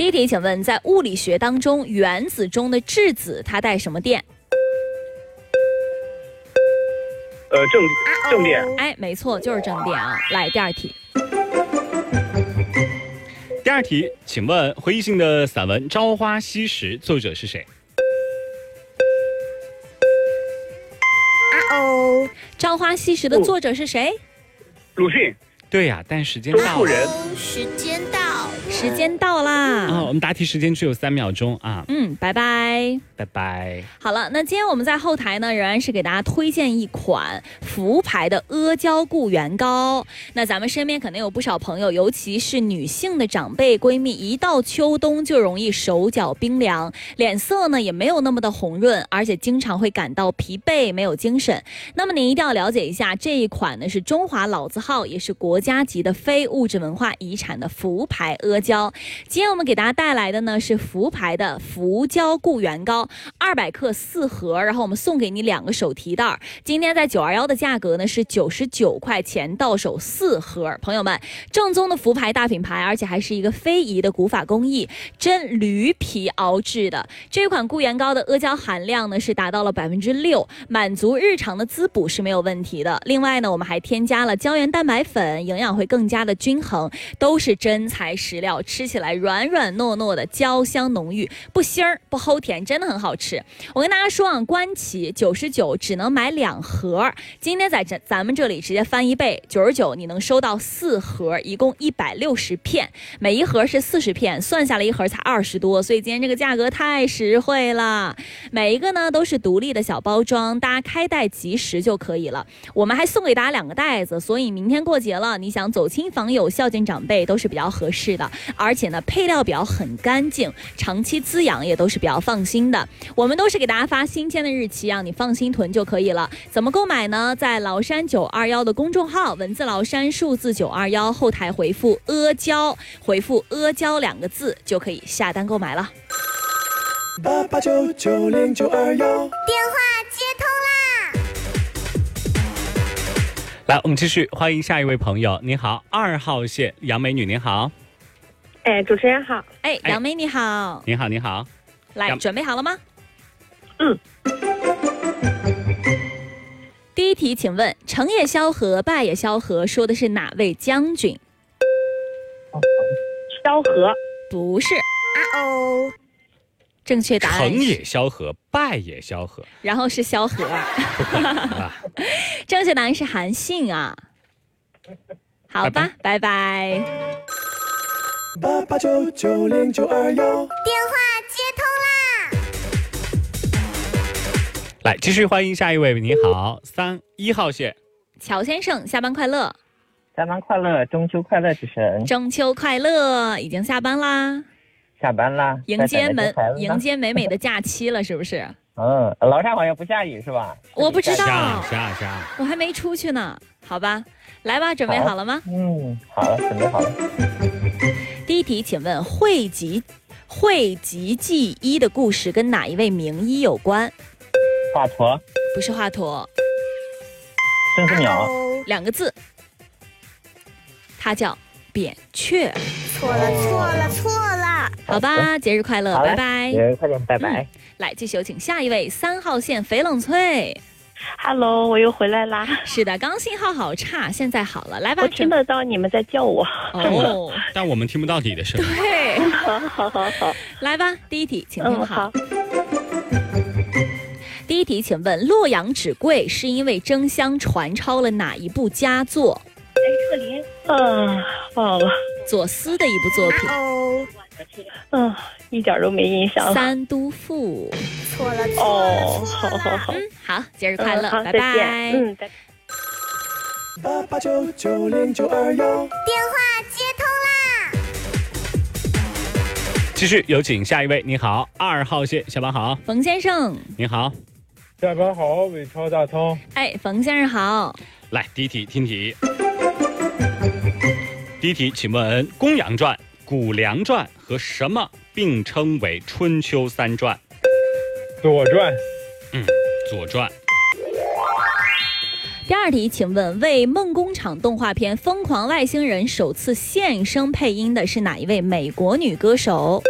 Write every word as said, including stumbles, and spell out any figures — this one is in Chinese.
第一题，请问在物理学当中，原子中的质子它带什么电？ 呃，正正电。 哎，没错，就是正电啊。来，第二题。 第二题，请问回忆性的散文《朝花夕拾》作者是谁？ 啊哦，朝花夕拾的作者是谁？ 鲁迅。 对呀、啊，但时间到了。 时间到， 时间到啦！ 啊，我们答题时间只有三秒钟啊。 嗯，拜拜， 拜拜。 好了，那今天我们在后台呢，仍然是给大家推荐一款福牌的阿胶固元膏。那咱们身边可能有不少朋友，尤其是女性的长辈闺蜜，一到秋冬就容易手脚冰凉，脸色呢也没有那么的红润，而且经常会感到疲惫，没有精神。那么您一定要了解一下，这一款呢是中华老字号，也是国家级的非物质文化遗产的福牌阿胶。今天我们给大家带来的呢是福牌的福胶固元膏，二百克四盒，然后我们送给你两个手提袋。今天在九二一的价格呢是九十九块钱，到手四盒。朋友们，正宗的福牌大品牌，而且还是一个非遗的古法工艺，真驴皮熬制的。这款固元膏的阿胶含量呢是达到了百分之六，满足日常的滋补是没有问题的。另外呢，我们还添加了胶原蛋白粉，营养会更加的均衡，都是真材实料，吃起来软软糯糯的，焦香浓郁，不腥儿不齁甜，真的很好吃。我跟大家说啊，官旗九十九只能买两盒，今天在咱们这里直接翻一倍，九十九你能收到四盒，一共一百六十片，每一盒是四十片，算下来一盒才二十多，所以今天这个价格太实惠了。每一个呢都是独立的小包装，大家开袋即食就可以了。我们还送给大家两个袋子，所以明天过节了，你想走亲访友、孝敬长辈都是比较合适的，而且呢配料表很干净，长期滋养也都是比较放心的。我们都是给大家发新鲜的日期，让你放心囤就可以了。怎么购买呢？在崂山九二一的公众号，文字崂山数字九二一，后台回复阿胶，回复阿胶两个字就可以下单购买了。 八八九九零九二幺， 电话接通啦！ 来，我们继续欢迎下一位朋友。你好，二号线杨美女，您好。 哎，主持人好。 哎，杨梅你好。 你好，你好。 来，准备好了吗？ 嗯。 第一题，请问成也萧何，败也萧何，说的是哪位将军？ 萧何。 不是。 啊哦。 正确答案成也萧何，败也萧何， 然后是萧何。正确答案是韩信啊。好吧，拜拜。拜拜八八九九零九二幺， 电话接通啦！ 来，继续欢迎下一位。你好，三一号线乔先生，下班快乐！ 下班快乐，中秋快乐，主持人！ 中秋快乐！已经下班啦。 下班啦， 迎接美迎接美美的假期了，是不是？ 嗯，楼上好像不下雨是吧？ 我不知道， 下下下， 我还没出去呢。好吧，来吧，准备好了吗？ 嗯，好了，准备好了。 第一题，请问惠及惠及纪医的故事跟哪一位名医有关？ 华佗。 不是华佗。 孙思邈。 两个字。他叫扁鹊。 错了，错了，错了。 好吧，节日快乐，拜拜。 节日快乐，拜拜、嗯。 来，继续有请下一位三号线翡冷翠。 Hello， 我又回来啦。 是的，刚信号好差，现在好了，来吧。 我听得到你们在叫我。 哦， 但我们听不到你的声音。 对， 好好好好， 来吧，第一题，请听好。 嗯、好第一题，请问洛阳纸贵是因为争相传抄了哪一部佳作？ 哎，克林。嗯，忘了。 左思的一部作品。 哦。 嗯，一点都没印象了。 三都赋。 错了，错了， 哦，好好好。 嗯，好，节日快乐， 嗯、 拜拜。 嗯，拜拜。 八八九九零九二幺， 电话接通啦！ 继续有请下一位。你好，二号线，下班好。 冯先生， 你好。 下班好，伟超大通。 哎，冯先生好。 来，第一题，听题。第一题，请问《公羊传》《谷梁传》和什么并称为春秋三传？ 左传。 嗯，左传。 第二题，请问为梦工厂动画片《疯狂外星人》首次现身配音的是哪一位美国女歌手？